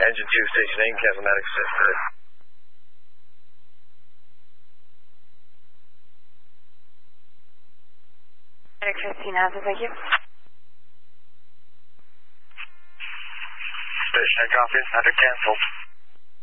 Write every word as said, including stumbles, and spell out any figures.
Engine two, station eight, Castlematic assist. Christine Hansen, thank you. Station eight, copy. Under canceled.